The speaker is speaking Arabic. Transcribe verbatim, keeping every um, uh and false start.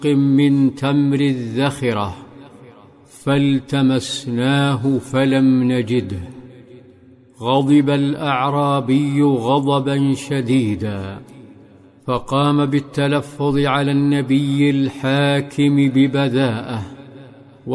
من تمر الذخرة فالتمسناه فلم نجده. غضب الأعرابي غضبا شديدا فقام بالتلفظ على النبي الحاكم ببذاءة